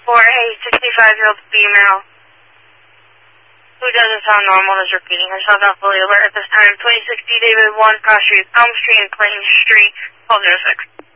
for a 65-year-old female who doesn't sound normal and is repeating herself, not fully alert at this time. 2060 David 1, Cross Street, Elm Street, and Clayton Street, 1206.